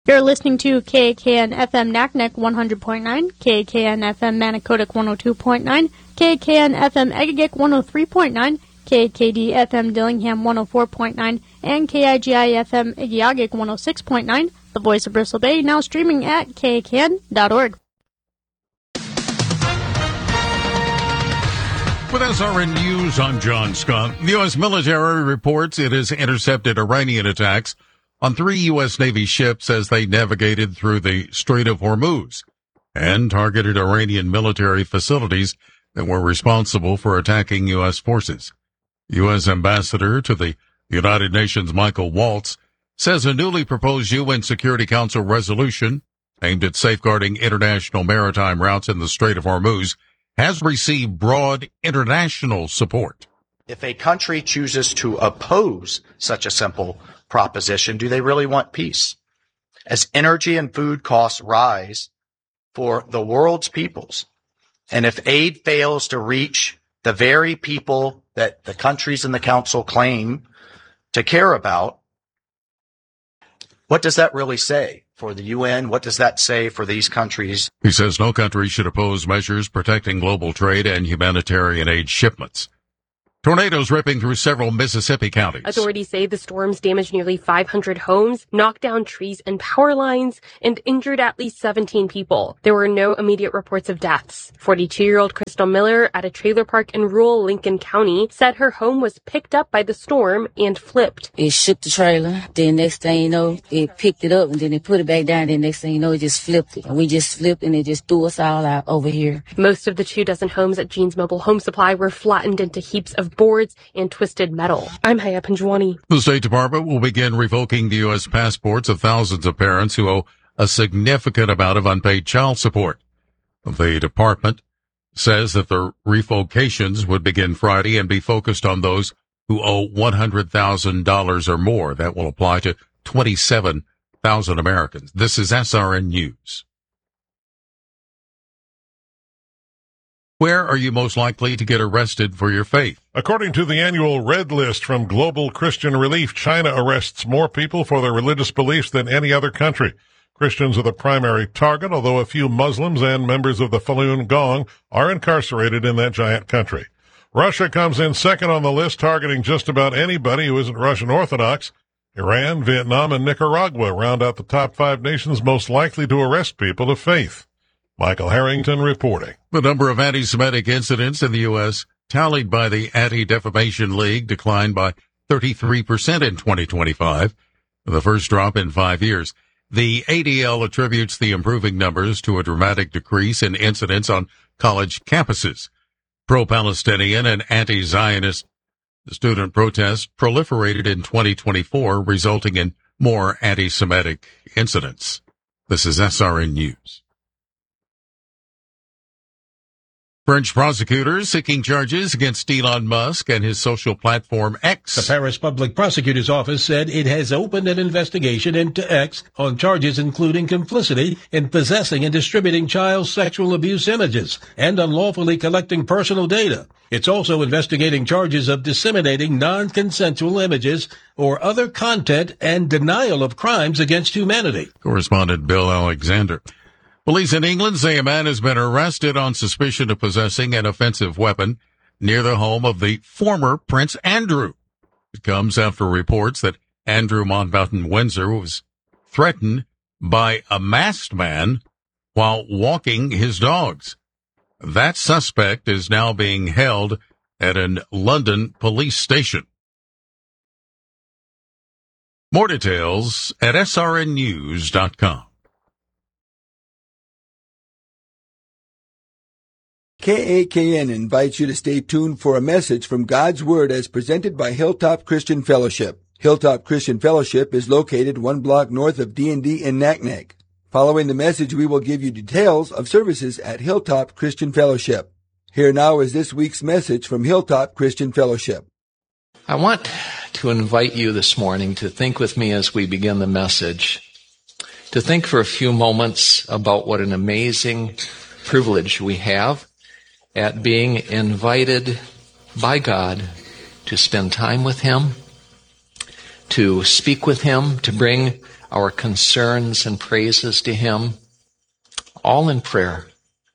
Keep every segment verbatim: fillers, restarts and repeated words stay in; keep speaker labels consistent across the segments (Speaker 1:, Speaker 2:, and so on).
Speaker 1: You're listening to K A K N F M Naknek one hundred point nine, K A K N F M Manicodic one oh two point nine, K A K N F M Egegik one oh three point nine, K A K D F M Dillingham one oh four point nine, and K I G I F M Igiagik one oh six point nine, the voice of Bristol Bay, now streaming at K A K N dot org.
Speaker 2: With S R N News, I'm John Scott. The U S military reports it has intercepted Iranian attacks on three U S Navy ships as they navigated through the Strait of Hormuz and targeted Iranian military facilities that were responsible for attacking U S forces. U S Ambassador to the United Nations Michael Waltz says a newly proposed U N Security Council resolution aimed at safeguarding international maritime routes in the Strait of Hormuz has received broad international support.
Speaker 3: If a country chooses to oppose such a simple proposition, do they really want peace? As energy and food costs rise for the world's peoples, and if aid fails to reach the very people that the countries in the council claim to care about, what does that really say for the U N? What does that say for these countries?
Speaker 2: He says no country should oppose measures protecting global trade and humanitarian aid shipments. Tornadoes ripping through several Mississippi counties.
Speaker 4: Authorities say the storms damaged nearly five hundred homes, knocked down trees and power lines, and injured at least seventeen people. There were no immediate reports of deaths. forty-two-year-old Crystal Miller at a trailer park in rural Lincoln County said her home was picked up by the storm and flipped.
Speaker 5: It shook the trailer. Then next thing you know, it picked it up and then it put it back down. Then next thing you know, it just flipped it. And we just flipped and it just threw us all out over here.
Speaker 4: Most of the two dozen homes at Jean's Mobile Home Supply were flattened into heaps of boards and twisted metal. I'm Haya Panjwani.
Speaker 2: The State Department will begin revoking the U S passports of thousands of parents who owe a significant amount of unpaid child support. The department says that the revocations would begin Friday and be focused on those who owe one hundred thousand dollars or more. That will apply to twenty-seven thousand Americans. This is S R N News. Where are you most likely to get arrested for your faith?
Speaker 6: According to the annual Red List from Global Christian Relief, China arrests more people for their religious beliefs than any other country. Christians are the primary target, although a few Muslims and members of the Falun Gong are incarcerated in that giant country. Russia comes in second on the list, targeting just about anybody who isn't Russian Orthodox. Iran, Vietnam, and Nicaragua round out the top five nations most likely to arrest people of faith. Michael Harrington reporting.
Speaker 2: The number of anti-Semitic incidents in the U S tallied by the Anti-Defamation League declined by thirty-three percent in twenty twenty-five, the first drop in five years. The A D L attributes the improving numbers to a dramatic decrease in incidents on college campuses. Pro-Palestinian and anti-Zionist student protests proliferated in twenty twenty-four, resulting in more anti-Semitic incidents. This is S R N News. French prosecutors seeking charges against Elon Musk and his social platform X.
Speaker 7: The Paris Public Prosecutor's Office said it has opened an investigation into X on charges including complicity in possessing and distributing child sexual abuse images and unlawfully collecting personal data. It's also investigating charges of disseminating non-consensual images or other content and denial of crimes against humanity.
Speaker 2: Correspondent Bill Alexander. Police in England say a man has been arrested on suspicion of possessing an offensive weapon near the home of the former Prince Andrew. It comes after reports that Andrew Mountbatten Windsor was threatened by a masked man while walking his dogs. That suspect is now being held at a London police station. More details at S R N news dot com.
Speaker 8: K A K N invites you to stay tuned for a message from God's Word as presented by Hilltop Christian Fellowship. Hilltop Christian Fellowship is located one block north of D and D in Naknek. Following the message, we will give you details of services at Hilltop Christian Fellowship. Here now is this week's message from Hilltop Christian Fellowship.
Speaker 9: I want to invite you this morning to think with me as we begin the message, to think for a few moments about what an amazing privilege we have at being invited by God to spend time with Him, to speak with him, to bring our concerns and praises to him, all in prayer.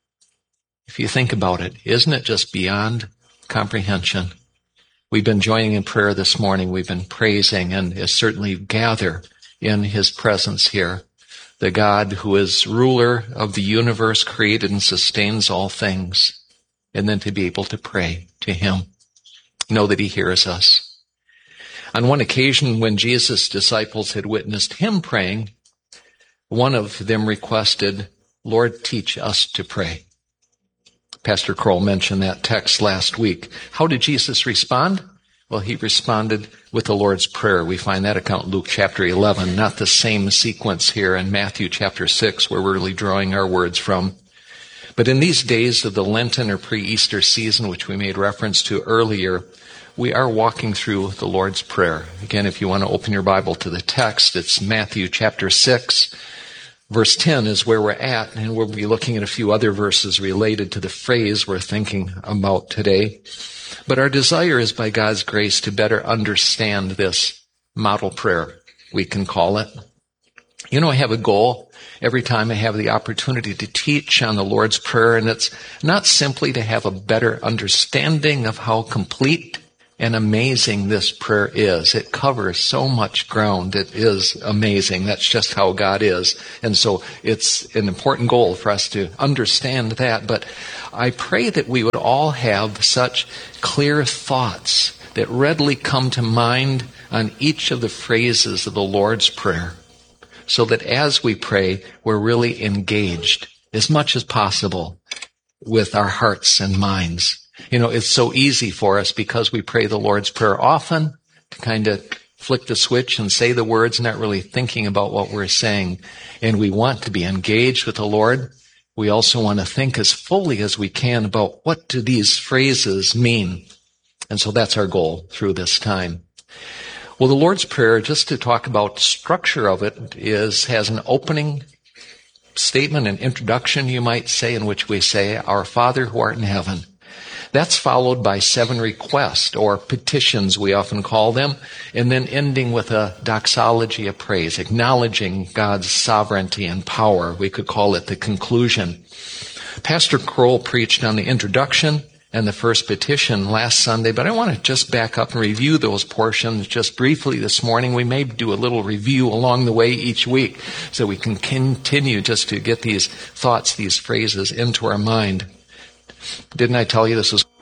Speaker 9: If you think about it, isn't it just beyond comprehension? We've been joining in prayer this morning. We've been praising and certainly gather in his presence here. The God who is ruler of the universe, created and sustains all things. And then to be able to pray to him. Know that he hears us. On one occasion when Jesus' disciples had witnessed him praying, one of them requested, "Lord, teach us to pray." Pastor Kroll mentioned that text last week. How did Jesus respond? Well, he responded with the Lord's Prayer. We find that account in Luke chapter eleven, not the same sequence here in Matthew chapter six, where we're really drawing our words from. But in these days of the Lenten or pre-Easter season, which we made reference to earlier, we are walking through the Lord's Prayer. Again, if you want to open your Bible to the text, it's Matthew chapter six. Verse ten is where we're at, and we'll be looking at a few other verses related to the phrase we're thinking about today. But our desire is, by God's grace, to better understand this model prayer, we can call it. You know, I have a goal every time I have the opportunity to teach on the Lord's Prayer, and it's not simply to have a better understanding of how complete and amazing this prayer is. It covers so much ground. It is amazing. That's just how God is. And so it's an important goal for us to understand that. But I pray that we would all have such clear thoughts that readily come to mind on each of the phrases of the Lord's Prayer, so that as we pray, we're really engaged as much as possible with our hearts and minds. You know, it's so easy for us, because we pray the Lord's Prayer often, to kind of flick the switch and say the words, not really thinking about what we're saying. And we want to be engaged with the Lord. We also want to think as fully as we can about what do these phrases mean. And so that's our goal through this time. Well, the Lord's Prayer, just to talk about structure of it, is has an opening statement, an introduction, you might say, in which we say, "Our Father who art in heaven." That's followed by seven requests, or petitions we often call them, and then ending with a doxology of praise, acknowledging God's sovereignty and power. We could call it the conclusion. Pastor Kroll preached on the introduction and the first petition last Sunday, but I want to just back up and review those portions just briefly this morning. We may do a little review along the way each week, so we can continue just to get these thoughts, these phrases into our mind. Didn't I tell you this was...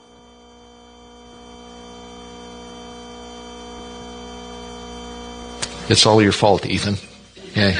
Speaker 9: It's all your fault, Ethan. Okay.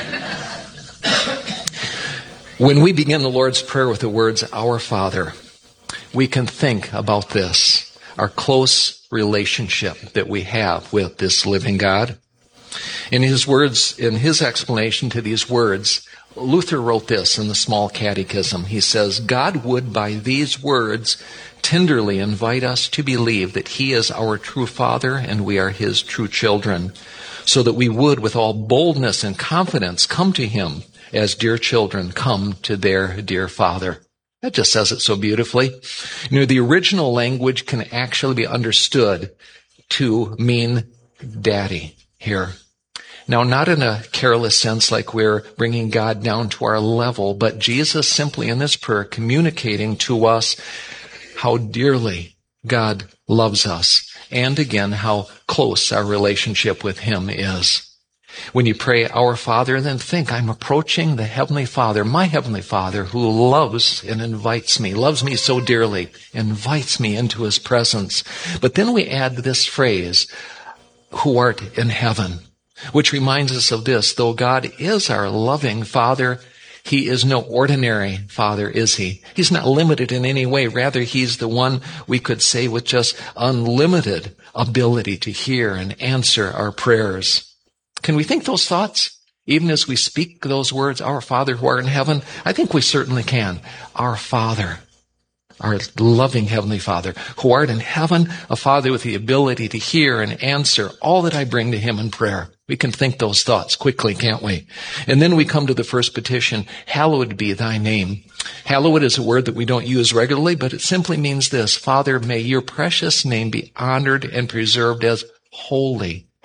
Speaker 9: When we begin the Lord's Prayer with the words, "Our Father," we can think about this, our close relationship that we have with this living God. In his words, in his explanation to these words, Luther wrote this in the Small Catechism. He says, "God would by these words tenderly invite us to believe that he is our true Father and we are his true children, so that we would with all boldness and confidence come to him as dear children come to their dear Father." That just says it so beautifully. You know, the original language can actually be understood to mean daddy here. Now, not in a careless sense like we're bringing God down to our level, but Jesus simply in this prayer communicating to us how dearly God loves us, and again, how close our relationship with him is. When you pray, "Our Father," then think, I'm approaching the Heavenly Father, my Heavenly Father, who loves and invites me, loves me so dearly, invites me into his presence. But then we add this phrase, "Who art in heaven," which reminds us of this: though God is our loving Father, he is no ordinary Father, is he? He's not limited in any way. Rather, he's the one we could say with just unlimited ability to hear and answer our prayers. Can we think those thoughts? Even as we speak those words, "Our Father who art in heaven," I think we certainly can. Our Father, our loving Heavenly Father, who art in heaven, a Father with the ability to hear and answer all that I bring to him in prayer. We can think those thoughts quickly, can't we? And then we come to the first petition, "Hallowed be thy name." Hallowed is a word that we don't use regularly, but it simply means this: Father, may your precious name be honored and preserved as holy.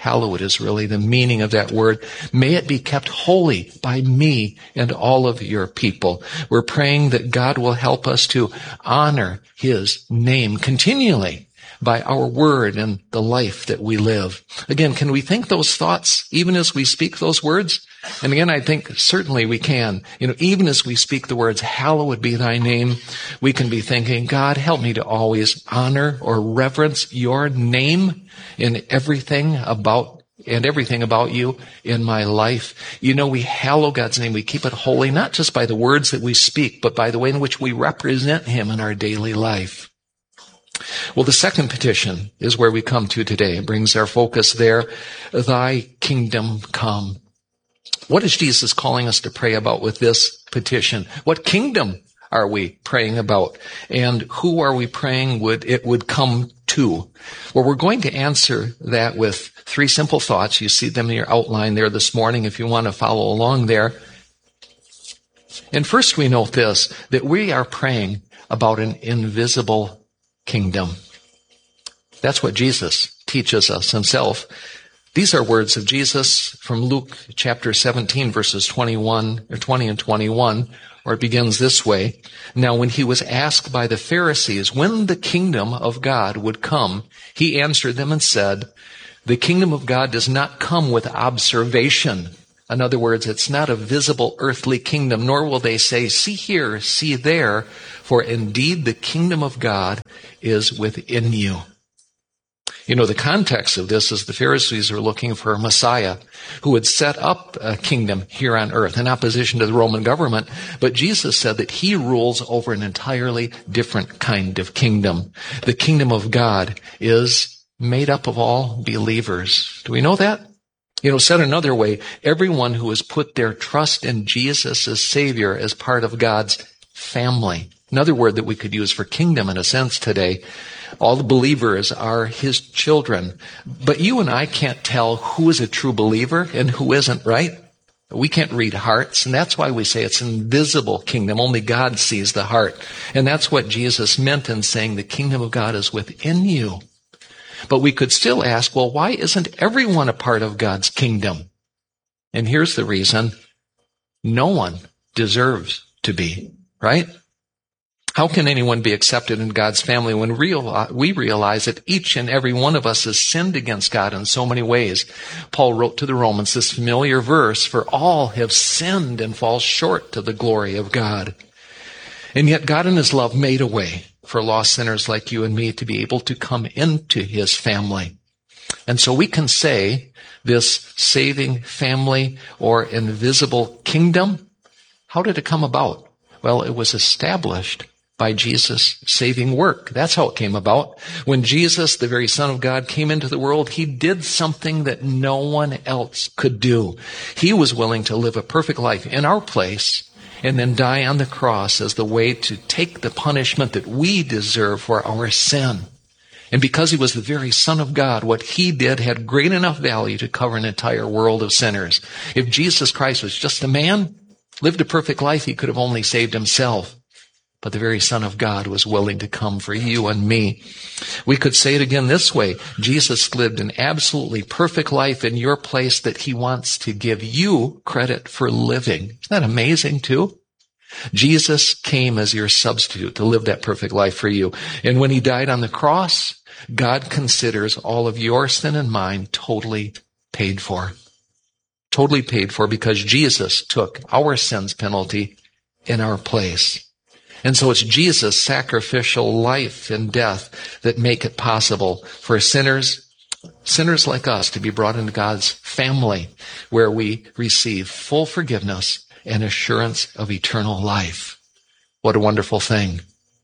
Speaker 9: Hallowed is really the meaning of that word. May it be kept holy by me and all of your people. We're praying that God will help us to honor his name continually by our word and the life that we live. Again, can we think those thoughts even as we speak those words? And again, I think certainly we can. You know, even as we speak the words, hallowed be thy name, we can be thinking, God, help me to always honor or reverence your name in everything about and everything about you in my life. You know, we hallow God's name. We keep it holy, not just by the words that we speak, but by the way in which we represent him in our daily life. Well, the second petition is where we come to today. It brings our focus there. Thy kingdom come. What is Jesus calling us to pray about with this petition? What kingdom are we praying about? And who are we praying would it would come to? Well, we're going to answer that with three simple thoughts. You see them in your outline there this morning if you want to follow along there. And first we note this, that we are praying about an invisible kingdom. That's what Jesus teaches us himself. These are words of Jesus from Luke chapter seventeen, verses twenty-one or twenty and twenty-one, where it begins this way. Now, when he was asked by the Pharisees when the kingdom of God would come, he answered them and said, the kingdom of God does not come with observation. In other words, it's not a visible earthly kingdom, nor will they say, see here, see there, for indeed the kingdom of God is within you. You know, the context of this is the Pharisees were looking for a Messiah who would set up a kingdom here on earth in opposition to the Roman government. But Jesus said that he rules over an entirely different kind of kingdom. The kingdom of God is made up of all believers. Do we know that? You know, said another way, everyone who has put their trust in Jesus as Savior as part of God's family. Another word that we could use for kingdom in a sense today. All the believers are his children. But you and I can't tell who is a true believer and who isn't, right? We can't read hearts, and that's why we say it's an invisible kingdom. Only God sees the heart. And that's what Jesus meant in saying the kingdom of God is within you. But we could still ask, well, why isn't everyone a part of God's kingdom? And here's the reason. No one deserves to be, right? How can anyone be accepted in God's family when real, we realize that each and every one of us has sinned against God in so many ways? Paul wrote to the Romans this familiar verse, for all have sinned and fall short of the glory of God. And yet God in his love made a way for lost sinners like you and me to be able to come into his family. And so we can say this saving family or invisible kingdom, how did it come about? Well, it was established by Jesus' saving work. That's how it came about. When Jesus, the very Son of God, came into the world, he did something that no one else could do. He was willing to live a perfect life in our place and then die on the cross as the way to take the punishment that we deserve for our sin. And because he was the very Son of God, what he did had great enough value to cover an entire world of sinners. If Jesus Christ was just a man, lived a perfect life, he could have only saved himself. But the very Son of God was willing to come for you and me. We could say it again this way. Jesus lived an absolutely perfect life in your place that he wants to give you credit for living. Isn't that amazing too? Jesus came as your substitute to live that perfect life for you. And when he died on the cross, God considers all of your sin and mine totally paid for. Totally paid for because Jesus took our sin's penalty in our place. And so it's Jesus' sacrificial life and death that make it possible for sinners, sinners like us to be brought into God's family where we receive full forgiveness and assurance of eternal life. What a wonderful thing.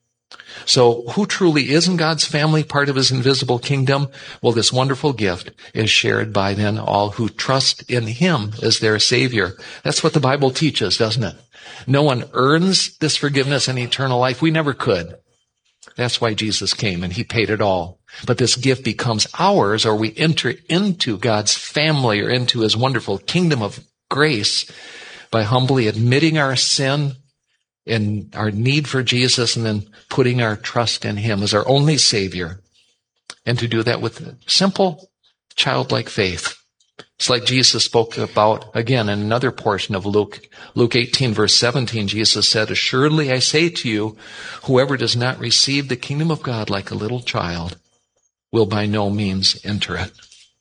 Speaker 9: So who truly is in God's family, part of his invisible kingdom? Well, this wonderful gift is shared by then all who trust in him as their Savior. That's what the Bible teaches, doesn't it? No one earns this forgiveness and eternal life. We never could. That's why Jesus came and he paid it all. But this gift becomes ours, or we enter into God's family or into his wonderful kingdom of grace by humbly admitting our sin and our need for Jesus and then putting our trust in him as our only Savior. And to do that with simple Childlike faith. It's like Jesus spoke about, again, in another portion of Luke. Luke eighteen, verse seventeen, Jesus said, "Assuredly I say to you, whoever does not receive the kingdom of God like a little child will by no means enter it."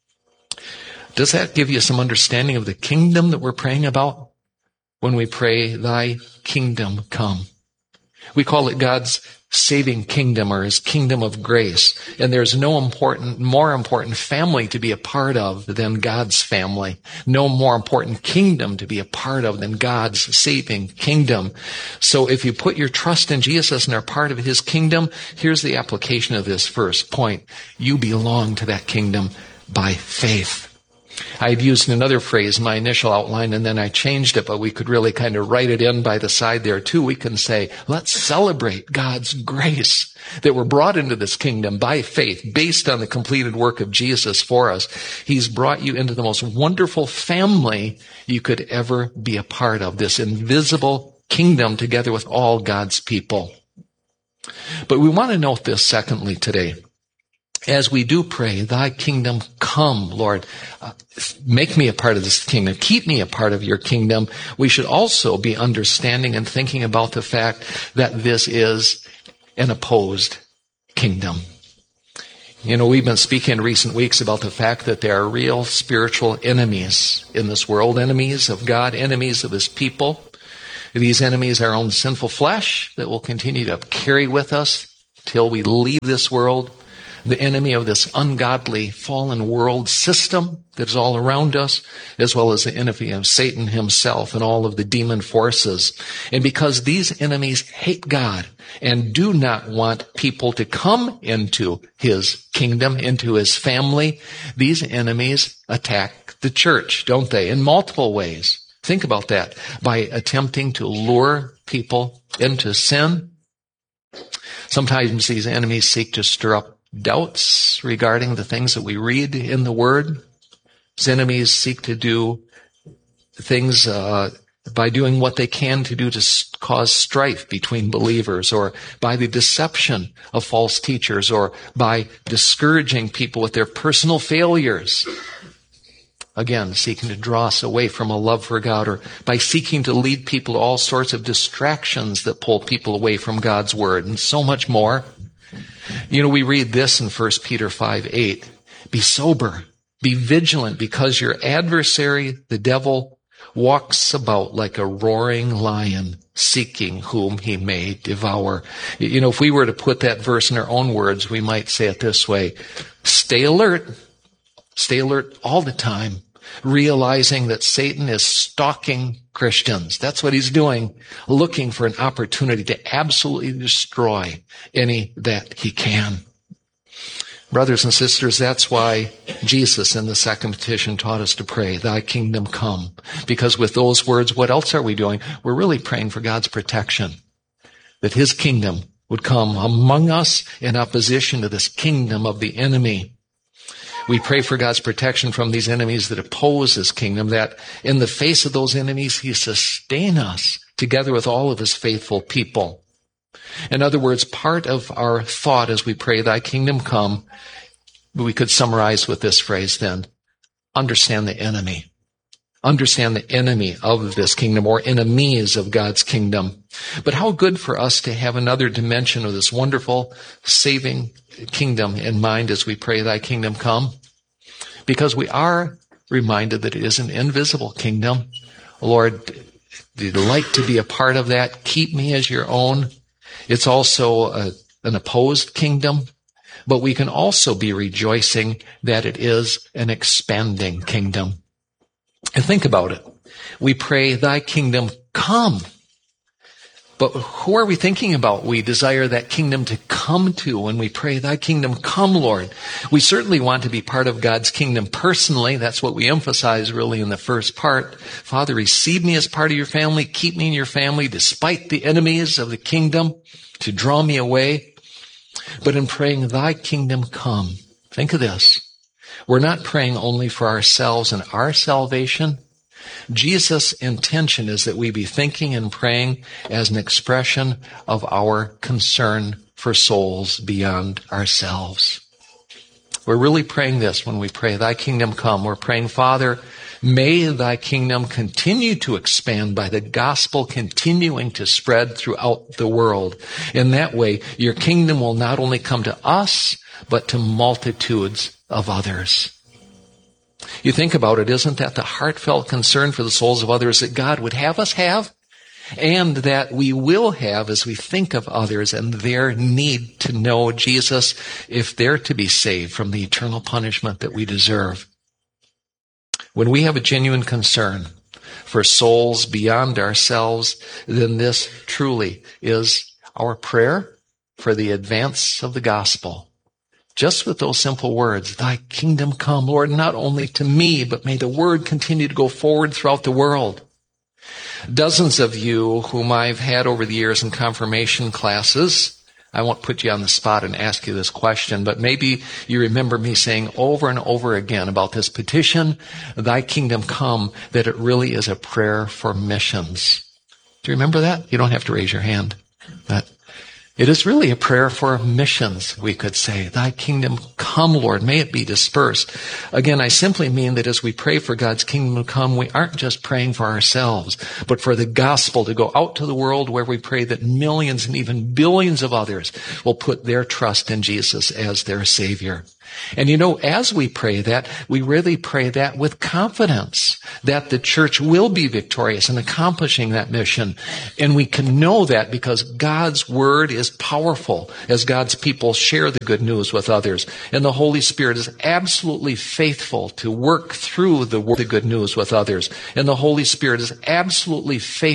Speaker 9: Does that give you some understanding of the kingdom that we're praying about when we pray, "Thy kingdom come"? We call it God's saving kingdom, or his kingdom of grace. And there's no important, more important family to be a part of than God's family. No more important kingdom to be a part of than God's saving kingdom. So if you put your trust in Jesus and are part of his kingdom, here's the application of this first point. You belong to that kingdom by faith. I've used another phrase in my initial outline, and then I changed it, but we could really kind of write it in by the side there too. We can say, let's celebrate God's grace that we're brought into this kingdom by faith, based on the completed work of Jesus for us. He's brought you into the most wonderful family you could ever be a part of, this invisible kingdom together with all God's people. But we want to note this secondly today. As we do pray, "Thy kingdom come, Lord, uh, make me a part of this kingdom, keep me a part of your kingdom," we should also be understanding and thinking about the fact that this is an opposed kingdom. You know, we've been speaking in recent weeks about the fact that there are real spiritual enemies in this world, enemies of God, enemies of his people. These enemies are our own sinful flesh that will continue to carry with us till we leave this world. The enemy of this ungodly fallen world system that is all around us, as well as the enemy of Satan himself and all of the demon forces. And because these enemies hate God and do not want people to come into his kingdom, into his family, these enemies attack the church, don't they? In multiple ways. Think about that. By attempting to lure people into sin. Sometimes these enemies seek to stir up doubts regarding the things that we read in the Word. His enemies seek to do things uh, by doing what they can to do to cause strife between believers, or by the deception of false teachers, or by discouraging people with their personal failures. Again, seeking to draw us away from a love for God, or by seeking to lead people to all sorts of distractions that pull people away from God's Word, and so much more. You know, we read this in First Peter five eight. "Be sober, be vigilant, because your adversary, the devil, walks about like a roaring lion, seeking whom he may devour." You know, if we were to put that verse in our own words, we might say it this way. Stay alert. Stay alert all the time, realizing that Satan is stalking Christians. That's what he's doing, looking for an opportunity to absolutely destroy any that he can. Brothers and sisters, that's why Jesus in the second petition taught us to pray, "Thy kingdom come." Because with those words, what else are we doing? We're really praying for God's protection, that his kingdom would come among us in opposition to this kingdom of the enemy. We pray for God's protection from these enemies that oppose his kingdom, that in the face of those enemies, he sustain us together with all of his faithful people. In other words, part of our thought as we pray, "Thy kingdom come," we could summarize with this phrase then, understand the enemy. Understand the enemy of this kingdom, or enemies of God's kingdom. But how good for us to have another dimension of this wonderful saving kingdom in mind as we pray, "Thy kingdom come," because we are reminded that it is an invisible kingdom. Lord, delight to be a part of that. Keep me as your own. It's also a, an opposed kingdom, but we can also be rejoicing that it is an expanding kingdom. And think about it. We pray, "Thy kingdom come." But who are we thinking about? We desire that kingdom to come to when we pray, "Thy kingdom come, Lord." We certainly want to be part of God's kingdom personally. That's what we emphasize really in the first part. Father, receive me as part of your family. Keep me in your family despite the enemies of the kingdom to draw me away. But in praying, "Thy kingdom come," think of this. We're not praying only for ourselves and our salvation. Jesus' intention is that we be thinking and praying as an expression of our concern for souls beyond ourselves. We're really praying this when we pray, Thy kingdom come. We're praying, Father, may Thy kingdom continue to expand by the gospel continuing to spread throughout the world. In that way, your kingdom will not only come to us, but to multitudes of others. You think about it, isn't that the heartfelt concern for the souls of others that God would have us have? And that we will have as we think of others and their need to know Jesus if they're to be saved from the eternal punishment that we deserve. When we have a genuine concern for souls beyond ourselves, then this truly is our prayer for the advance of the gospel. Just with those simple words, Thy kingdom come, Lord, not only to me, but may the word continue to go forward throughout the world. Dozens of you whom I've had over the years in confirmation classes, I won't put you on the spot and ask you this question, but maybe you remember me saying over and over again about this petition, Thy kingdom come, that it really is a prayer for missions. Do you remember that? You don't have to raise your hand. But it is really a prayer for missions, we could say. Thy kingdom come, Lord. May it be dispersed. Again, I simply mean that as we pray for God's kingdom to come, we aren't just praying for ourselves, but for the gospel to go out to the world, where we pray that millions and even billions of others will put their trust in Jesus as their Savior. And you know, as we pray that, we really pray that with confidence that the church will be victorious in accomplishing that mission. And we can know that because God's word is powerful as God's people share the good news with others. And the Holy Spirit is absolutely faithful to work through the word, the good news with others. And the Holy Spirit is absolutely faithful